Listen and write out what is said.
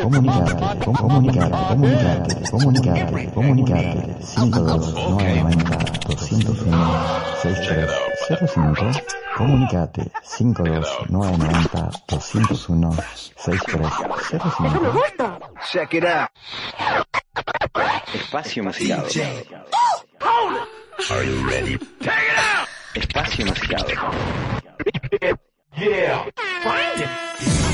Comunicate. 52-990-201-6305. Comunicate. 52-990-201-6305. Check it out. Espacio Musicado. Are you ready? Espacio Musicado.